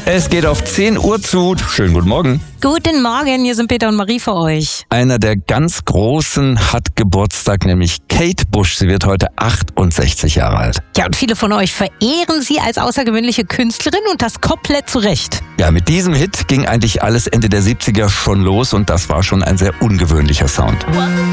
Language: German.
Es geht auf 10 Uhr zu. Schönen guten Morgen. Guten Morgen, hier sind Peter und Marie für euch. Einer der ganz Großen hat Geburtstag, nämlich Kate Bush. Sie wird heute 68 Jahre alt. Ja, und viele von euch verehren sie als außergewöhnliche Künstlerin und das komplett zu Recht. Ja, mit diesem Hit ging eigentlich alles Ende der 70er schon los und das war schon ein sehr ungewöhnlicher Sound.